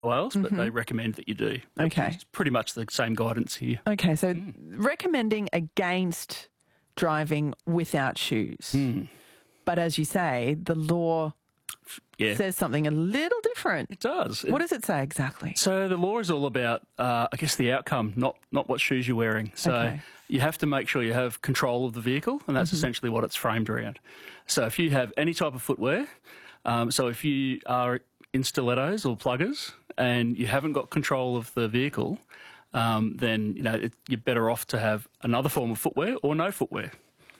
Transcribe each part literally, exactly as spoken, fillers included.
Wales, but mm-hmm. they recommend that you do. Okay. It's pretty much the same guidance here. Okay, so mm. recommending against driving without shoes. Mm. But as you say, the law yeah. says something a little different. It does. What does it say exactly? So the law is all about, uh, I guess, the outcome, not not what shoes you're wearing. So okay. you have to make sure you have control of the vehicle, and that's mm-hmm. essentially what it's framed around. So if you have any type of footwear, um, so if you are in stilettos or pluggers and you haven't got control of the vehicle, um, then you know it, you're better off to have another form of footwear or no footwear.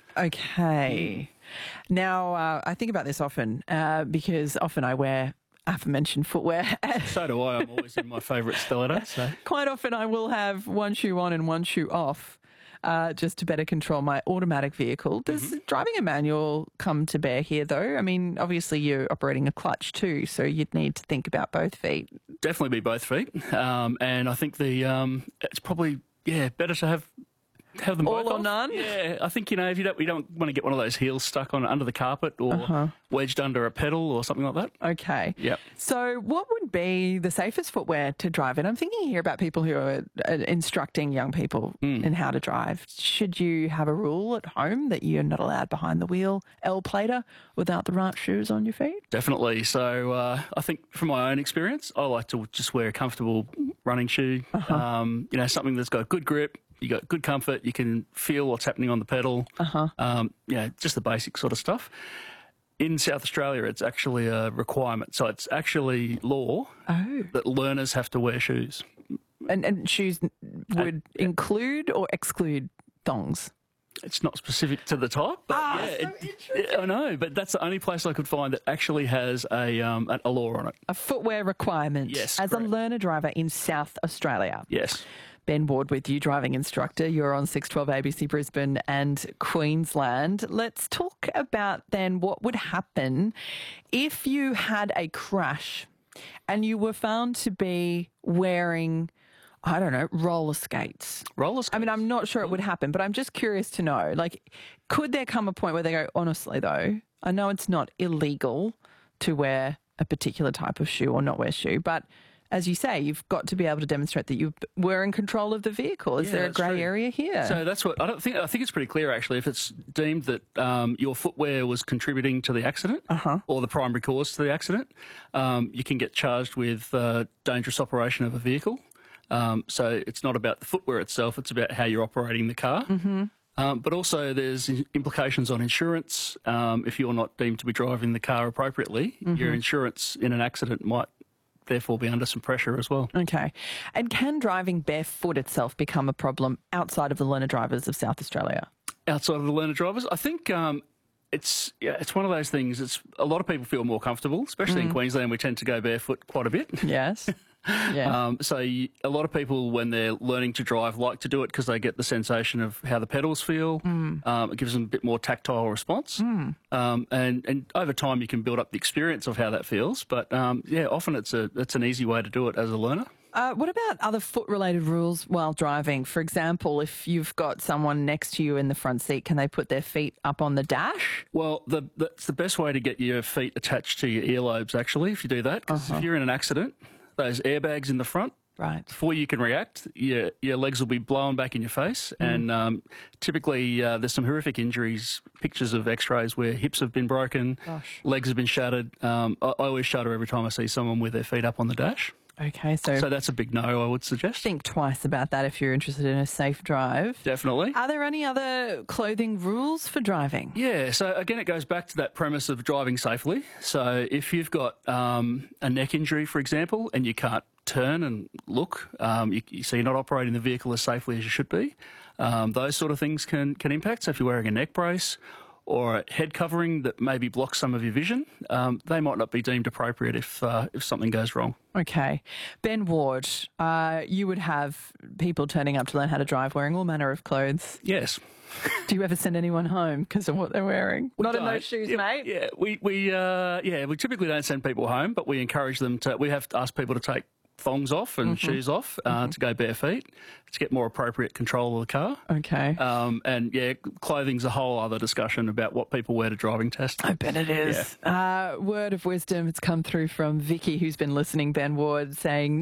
Okay. Now, uh, I think about this often uh, because often I wear aforementioned footwear. So do I. I'm always in my favourite stiletto. So. Quite often I will have one shoe on and one shoe off uh, just to better control my automatic vehicle. Does mm-hmm. driving a manual come to bear here, though? I mean, obviously you're operating a clutch too, so you'd need to think about both feet. Definitely be both feet. Um, and I think the um, it's probably, yeah, better to have... Have them all both or off. none? Yeah, I think, you know, if you don't, you don't want to get one of those heels stuck on under the carpet or uh-huh. wedged under a pedal or something like that. Okay. Yep. So what would be the safest footwear to drive in? I'm thinking here about people who are uh, instructing young people mm. in how to drive. Should you have a rule at home that you're not allowed behind the wheel, L-plater, without the right shoes on your feet? Definitely. So uh, I think from my own experience, I like to just wear a comfortable running shoe, uh-huh. um, you know, something that's got good grip. You got good comfort. You can feel what's happening on the pedal. Uh-huh. Um, you know, just the basic sort of stuff. In South Australia, it's actually a requirement. So it's actually law oh. that learners have to wear shoes. And, and shoes would uh, include or exclude thongs? It's not specific to the type, but ah, yeah, so it, interesting. I know. But that's the only place I could find that actually has a um, a law on it. A footwear requirement. Yes, as correct. a learner driver in South Australia. Yes. Ben Ward with you, driving instructor. You're on six twelve A B C Brisbane and Queensland. Let's talk about then what would happen if you had a crash and you were found to be wearing, I don't know, roller skates. Roller skates? I mean, I'm not sure it would happen, but I'm just curious to know, like, could there come a point where they go, honestly, though, I know it's not illegal to wear a particular type of shoe or not wear shoe, but as you say, you've got to be able to demonstrate that you were in control of the vehicle. Is yeah, there a grey true. area here? So that's what I don't think. I think it's pretty clear actually. If it's deemed that um, your footwear was contributing to the accident uh-huh. or the primary cause to the accident, um, you can get charged with uh, dangerous operation of a vehicle. Um, so it's not about the footwear itself; it's about how you're operating the car. Mm-hmm. Um, but also there's implications on insurance. Um, if you're not deemed to be driving the car appropriately, mm-hmm. your insurance in an accident might therefore be under some pressure as well. Okay. And can driving barefoot itself become a problem outside of the learner drivers of South Australia? Outside of the learner drivers? I think um, it's yeah, it's one of those things. It's a lot of people feel more comfortable, especially mm. in Queensland. We tend to go barefoot quite a bit. Yes. Yeah. Um, so you, a lot of people, when they're learning to drive, like to do it because they get the sensation of how the pedals feel. Mm. Um, it gives them a bit more tactile response. Mm. Um, and, and over time, you can build up the experience of how that feels. But um, yeah, often it's a it's an easy way to do it as a learner. Uh, what about other foot-related rules while driving? For example, if you've got someone next to you in the front seat, can they put their feet up on the dash? Well, the, that's the best way to get your feet attached to your earlobes, actually, if you do that. Because uh-huh. if you're in an accident, those airbags in the front, right. before you can react, your your legs will be blown back in your face. Mm. And um, typically uh, there's some horrific injuries, pictures of x-rays where hips have been broken, Gosh. legs have been shattered. Um, I, I always shudder every time I see someone with their feet up on the dash. Okay, so... So that's a big no, I would suggest. Think twice about that if you're interested in a safe drive. Definitely. Are there any other clothing rules for driving? Yeah, so again, it goes back to that premise of driving safely. So if you've got um, a neck injury, for example, and you can't turn and look, um, you, so you're not operating the vehicle as safely as you should be, um, those sort of things can, can impact. So if you're wearing a neck brace or a head covering that maybe blocks some of your vision, um, they might not be deemed appropriate if uh, if something goes wrong. Okay. Ben Ward, uh, you would have people turning up to learn how to drive wearing all manner of clothes. Yes. Do you ever send anyone home because of what they're wearing? We Not don't. in those shoes, yeah, mate. Yeah, we we uh, yeah we typically don't send people home, but we encourage them to. We have asked people to take thongs off and mm-hmm. shoes off uh, mm-hmm. to go bare feet to get more appropriate control of the car. Okay. Um, and, yeah, clothing's a whole other discussion about what people wear to driving tests. I bet it is. Yeah. Uh, word of wisdom, it's come through from Vicky, who's been listening, Ben Ward, saying...